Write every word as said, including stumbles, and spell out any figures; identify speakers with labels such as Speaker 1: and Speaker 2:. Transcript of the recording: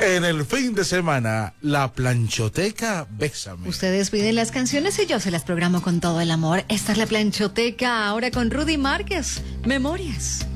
Speaker 1: En el fin de semana, la planchoteca Bésame.
Speaker 2: Ustedes piden las canciones y yo se las programo con todo el amor. Esta es la planchoteca, ahora con Rudy Márquez. Memorias.